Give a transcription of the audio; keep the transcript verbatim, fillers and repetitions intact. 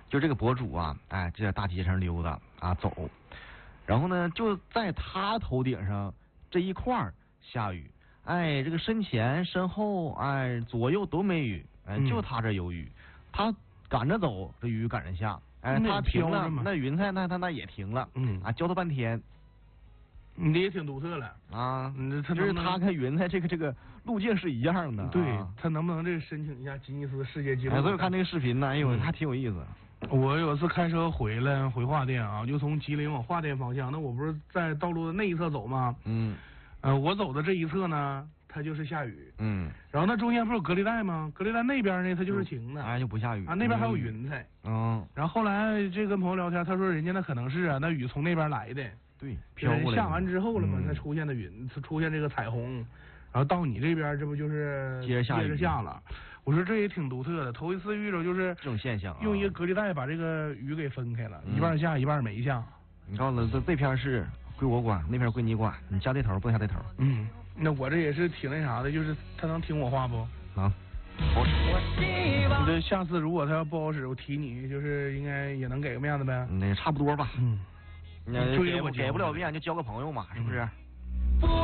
就这个博主啊，哎，就在大街上溜达啊走，然后呢，就在他头顶上这一块儿下雨，哎，这个身前身后，哎，左右都没雨，哎， 嗯、 就他这有雨，他赶着走，这雨赶着下，哎，他停了，那云彩那他那也停了， 嗯啊，浇他半天。 你也挺独特了啊， 嗯，他就是他跟云彩这个这个路径是一样的。 对、 啊、 他能不能这个申请一下吉尼斯世界纪录？ 哎，所以我看那个视频呢，哎呦，还挺有意思。 我有次开车回来回华电啊，就从吉林往华电方向，那我不是在道路的那一侧走吗？ 嗯。 呃，我走的这一侧呢，它就是下雨。 嗯。 然后那中间不是有隔离带吗？隔离带那边呢，它就是晴的。 哎，就不下雨。 啊，那边还有云彩。 嗯。 然后后来这跟朋友聊天，他说人家那可能是啊，那雨从那边来的。 对，飘过来。 下完之后了嘛，才、嗯、出现的云，出现这个彩虹，然后到你这边，这不就是接着下接着下了。我说这也挺独特的，头一次遇着就是这种现象、啊， 用一个隔离带把这个雨给分开了，嗯、一半下一半没下。 你告诉他，这这片是归我管，那片归你管，你下这头不能下这头。 嗯，那我这也是挺那啥的，就是他能听我话不？ 啊，好使。 你这下次如果他要不好使，我提你，就是应该也能给个面子呗。 那差不多吧。 嗯。 你给给不了面就交个朋友嘛，是不是？嗯